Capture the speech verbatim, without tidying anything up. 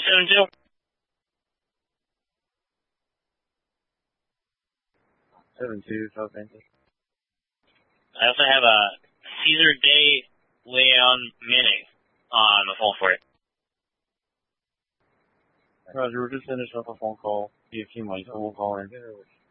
seven two. seven two, South Bend. I also have a Caesar Day Leon Manning on the phone for you. Roger, we're just finishing up a phone call. See if he might, so we'll call in.